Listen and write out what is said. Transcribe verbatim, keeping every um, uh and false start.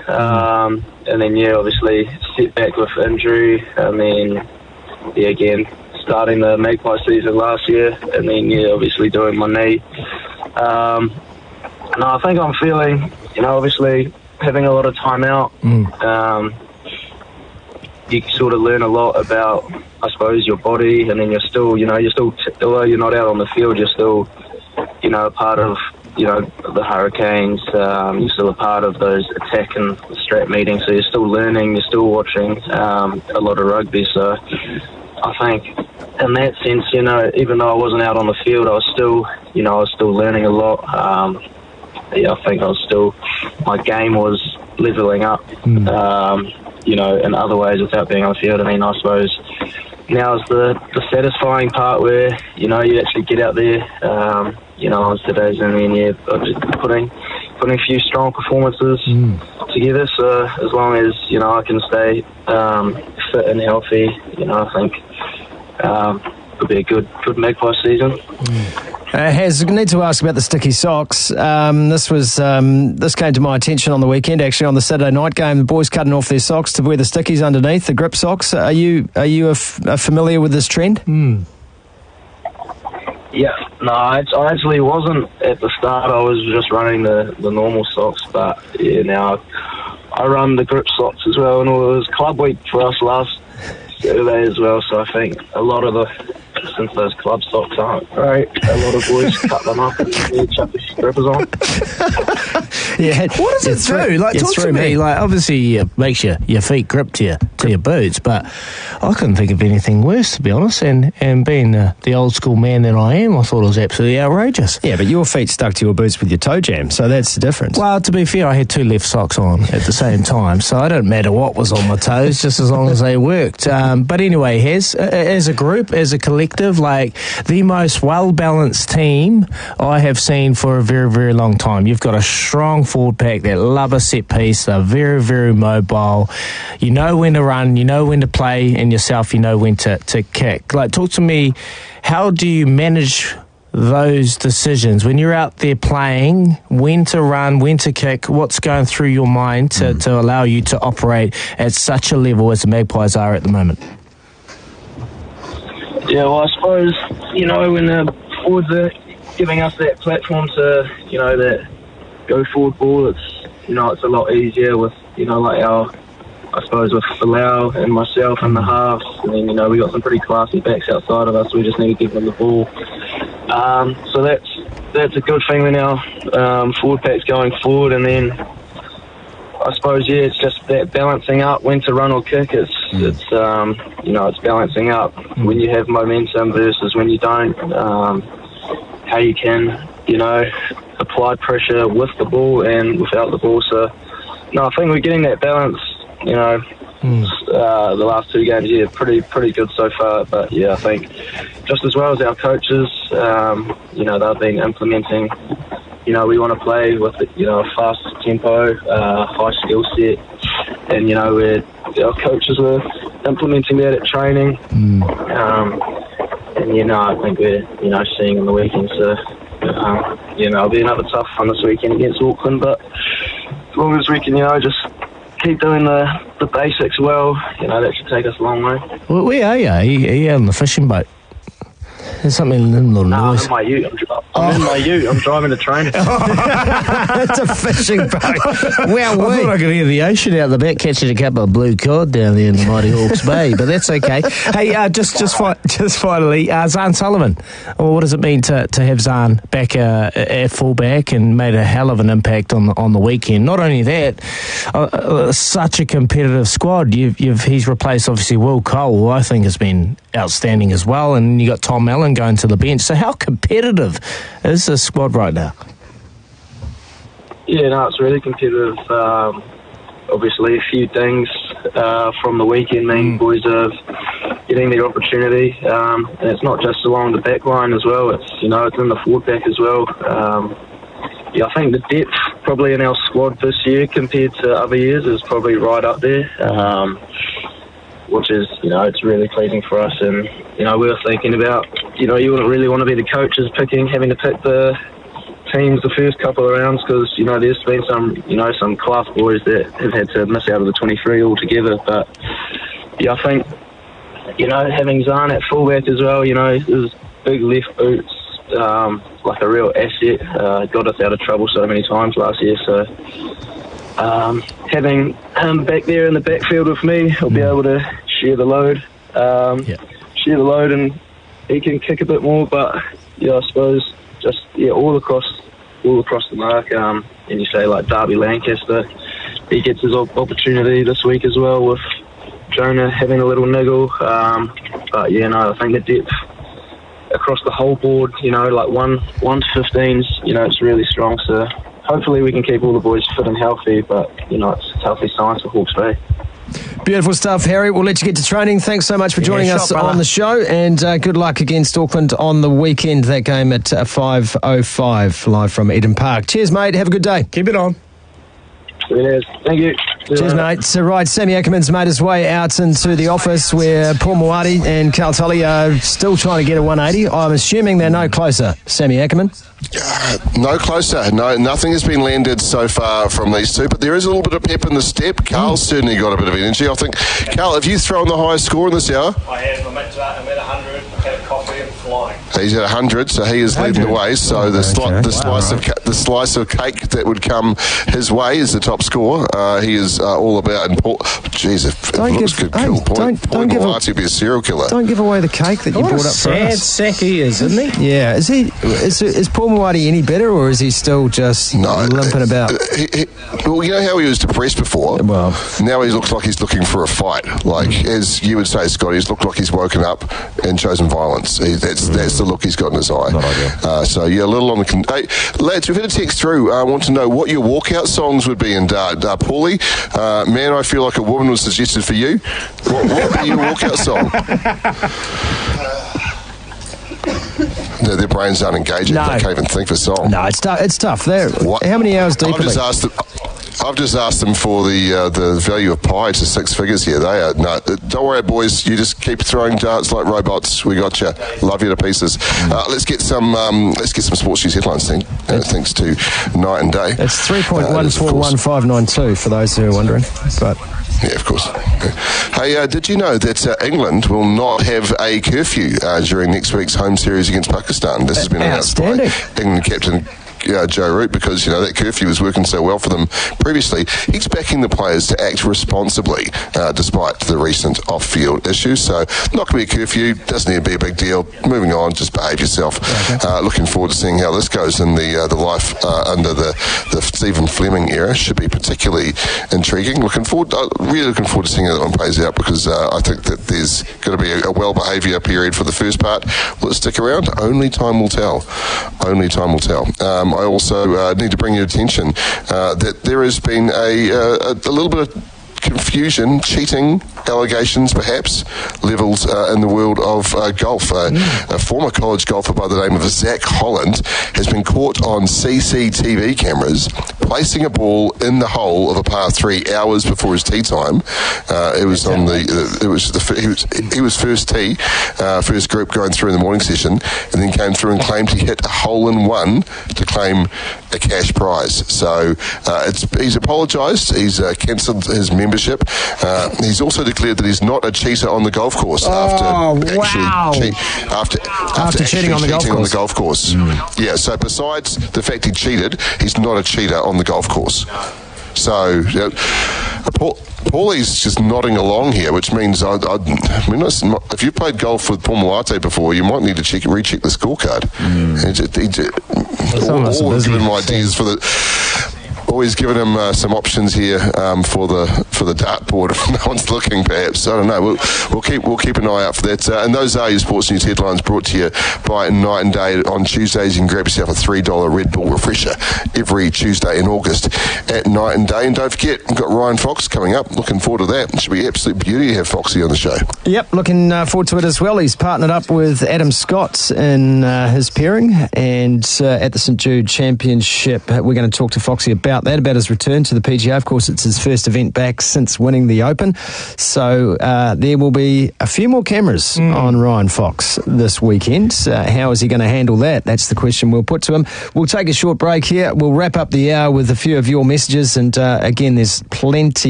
Um, and then, yeah, obviously setback with injury. And then, yeah, again, starting the Magpie season last year. And then, yeah, obviously doing my knee. Um, no, I think I'm feeling, you know, obviously having a lot of time out. Mm. Um, you sort of learn a lot about, I suppose, your body. And then you're still, you know, you're still, although you're not out on the field, you're still, you know, a part of, you know, the Hurricanes. Um, you're still a part of those attack and strap meetings, so you're still learning, you're still watching um, a lot of rugby. So I think in that sense, you know, even though I wasn't out on the field, I was still, you know, I was still learning a lot. Um, yeah, I think I was still, my game was levelling up, mm. um, you know, in other ways without being on the field. I mean, I suppose now is the, the satisfying part where, you know, you actually get out there, um, you know, on today's and then, yeah, just putting, putting a few strong performances mm. together. So as long as, you know, I can stay um, fit and healthy, you know, I think um, it'll be a good, good Magpie season. Mm. Uh, Has, I need to ask about the sticky socks. Um, this was um, this came to my attention on the weekend, actually, on the Saturday night game. The boys cutting off their socks to wear the stickies underneath, the grip socks. Are you are you a f- are familiar with this trend? Mm. Yeah, no, I, I actually wasn't at the start. I was just running the, the normal socks, but yeah, now I run the grip socks as well, and it was club week for us last Saturday as well, so I think a lot of the, since those club socks aren't great, a lot of boys cut them up and yeah, chuck the grippers on. Yeah, what does it do? Like, talk to me. me. Like, obviously, it makes your, your feet grip to your to your boots, but I couldn't think of anything worse, to be honest. And and being uh, the old school man that I am, I thought it was absolutely outrageous. Yeah, but your feet stuck to your boots with your toe jam, so that's the difference. Well, to be fair, I had two left socks on at the same time, so I don't matter what was on my toes, just as long as they worked. Um, but anyway, Hez, as a group, as a collective, like the most well balanced team I have seen for a very, very long time. You've got a strong forward pack that love a set piece. They're very, very mobile. You know when to run, you know when to play, and yourself, you know when to, to kick. Like, talk to me, how do you manage those decisions when you're out there playing, when to run, when to kick? What's going through your mind to, mm. to allow you to operate at such a level as the Magpies are at the moment? Yeah, well, I suppose, you know, when the forwards are giving us that platform to, you know, that go forward ball, it's, you know, it's a lot easier with, you know, like our, I suppose, with Falau and myself and the halves. And then, you know, we got some pretty classy backs outside of us. We just need to give them the ball. Um, so that's that's a good thing when our um, forward pack's going forward. And then I suppose, yeah, it's just that balancing up when to run or kick. It's, mm. it's um, you know, it's balancing up mm. when you have momentum versus when you don't. Um, how you can, you know, apply pressure with the ball and without the ball. So, no, I think we're getting that balance, you know, mm. uh, the last two games, yeah, pretty pretty good so far. But, yeah, I think just as well as our coaches, um, you know, they've been implementing, you know, we want to play with, you know, a fast tempo, uh, high skill set. And, you know, we're, our coaches are implementing that at training. Mm. Um, and, you know, I think we're, you know, seeing on the weekend. So, um, you know, it'll be another tough one this weekend against Auckland. But as long as we can, you know, just keep doing the, the basics well, you know, that should take us a long way. Well, where are you? Are you, are you on the fishing boat? There's something in the little no, noise. I'm in my ute. I'm, I'm oh. in my ute. I'm driving the train. It's a fishing boat. Well, I thought I could hear the ocean out the back, catching a couple of blue cod down there in the mighty Hawke's Bay, but that's okay. Hey, uh, just just fi- just finally, uh, Zahn Sullivan. Well, what does it mean to, to have Zahn back uh, at fullback and made a hell of an impact on the, on the weekend? Not only that, uh, uh, such a competitive squad. You've, you've he's replaced obviously Will Cole, who I think has been outstanding as well, and you got Tom Allen going to the bench. So how competitive is this squad right now? Yeah, no, it's really competitive. Um, obviously, a few things uh, from the weekend mean mm. boys are getting their opportunity, um, and it's not just along the back line as well. It's, you know, it's in the forward back as well. Um, yeah, I think the depth probably in our squad this year compared to other years is probably right up there. Um, which is, you know, it's really pleasing for us. And, you know, we were thinking about, you know, you wouldn't really want to be the coaches picking, having to pick the teams the first couple of rounds because, you know, there's been some, you know, some class boys that have had to miss out of the twenty-three altogether. But, yeah, I think, you know, having Zahn at fullback as well, you know, his big left boots, um, like a real asset, uh, got us out of trouble so many times last year. So um, having him back there in the backfield with me, he'll be able to share the load, um, yeah. share the load, and he can kick a bit more. But yeah, I suppose just yeah, all across, all across the mark. Um, and you say like Darby Lancaster, he gets his op- opportunity this week as well with Jonah having a little niggle. Um, but yeah, no, I think the depth across the whole board, you know, like one one to fifteens, you know, it's really strong. So hopefully we can keep all the boys fit and healthy. But you know, it's healthy science for Hawke's Bay. Beautiful stuff, Harry. We'll let you get to training. Thanks so much for joining yeah, us shot, on the show, and uh, good luck against Auckland on the weekend. That game at uh, five oh five, live from Eden Park. Cheers, mate. Have a good day. Keep it on. It is. Thank you. Cheers, mate. So, right, Sammy Ackerman's made his way out into the office where Paul Moati and Carl Tully are still trying to get a one eighty. I'm assuming they're no closer. Sammy Ackerman? Uh, no closer. No, nothing has been landed so far from these two, but there is a little bit of pep in the step. Carl's mm. certainly got a bit of energy. I think, Carl, have you thrown the highest score in this hour? I have. I'm at, uh, I'm at one hundred. I've had a coffee and flying. He's at one hundred, so he is leading the way. So the, sli- the slice wow, right. of ca- the slice of cake that would come his way is the top score. Uh, he is uh, all about. And Paul, jeez, if, don't it looks give, good, hey, kill. Paul, don't, Paul don't give Moati be a serial killer. Don't give away the cake that you what brought a up for sad us. sack he is, isn't he? Yeah, is he? Is, is Paul Moati any better, or is he still just no, limping about? Uh, he, he, well, you know how he was depressed before. Well, now he looks like he's looking for a fight. Like mm. as you would say, Scott, he's looked like he's woken up and chosen violence. He, that's mm. that's the look he's got in his eye. Uh, so yeah, a little on the. Con- hey, lads, we've had a text through. I uh, want to know what your walkout songs would be. And uh, uh, Paulie, uh, man, I feel like a woman was suggested for you. What, what would be your walkout song? No, their brains aren't engaging. No. They can't even think of a song. No, it's tough. It's tough. They're, how many hours deep I've are just they? asked them, I've just asked them for the uh, the value of pi to six figures here. They are no. Don't worry, boys. You just keep throwing darts like robots. We got you. Love you to pieces. Uh, let's get some. Um, let's get some sports news headlines. Thing, uh, thanks to Night and Day. It's three point one four one five nine two for those who are wondering. But yeah, of course. Hey, uh, did you know that uh, England will not have a curfew uh, during next week's home series against Pakistan? This has been announced by England captain Uh, Joe Root, because you know that curfew was working so well for them previously. He's backing the players to act responsibly uh, despite the recent off-field issues. So not going to be a curfew, doesn't need to be a big deal. Moving on, just behave yourself. Okay. Uh, looking forward to seeing how this goes in the uh, the life uh, under the, the Stephen Fleming era. Should be particularly intriguing. Looking forward, uh, really looking forward to seeing how that one plays out, because uh, I think that there's going to be a, a well behaviour period for the first part. Will it stick around? Only time will tell. Only time will tell. Um, I also uh, need to bring your attention uh, that there has been a, uh, a little bit of confusion, cheating allegations perhaps, levelled uh, in the world of uh, golf. Uh, mm. A former college golfer by the name of Zach Holland has been caught on C C T V cameras placing a ball in the hole of a par three hours before his tee time. Uh, it was on the, uh, it was the, he was he was first tee, uh, first group going through in the morning session, and then came through and claimed he hit a hole in one to claim a cash prize. So uh, it's, he's apologised. He's uh, cancelled his membership. Uh, he's also declared that he's not a cheater on the golf course oh, after wow. actually cheat, after, after, after cheating, on the, cheating on the golf golf course. Mm. Yeah, so besides the fact he cheated, he's not a cheater on the golf course. So, you know, Paul, Paulie's just nodding along here, which means I, I, I mean, if you've played golf with Paul Moati before, you might need to check, recheck the scorecard. Mm. He just, he just, all, always given him ideas for the. Always given him uh, some options here um, for the for the dartboard if no one's looking, perhaps. I don't know. We'll, we'll keep we'll keep an eye out for that. Uh, and those are your sports news headlines, brought to you by Night and Day. On Tuesdays, you can grab yourself a three dollar Red Bull refresher every Tuesday in August at Night and Day. And don't forget, we've got Ryan Fox coming up. Looking forward to that. It should be absolute beauty to have Foxy on the show. Yep, looking uh, forward to it as well. He's partnered up with Adam Scott in uh, his pairing, and uh, at the St Jude Championship, we're going to talk to Foxy about that, about his return to the P G A. Of course, it's his first event back since winning the Open. So uh, there will be a few more cameras mm. on Ryan Fox this weekend. Uh, how is he going to handle that? That's the question we'll put to him. We'll take a short break here. We'll wrap up the hour with a few of your messages, and uh, again, there's plenty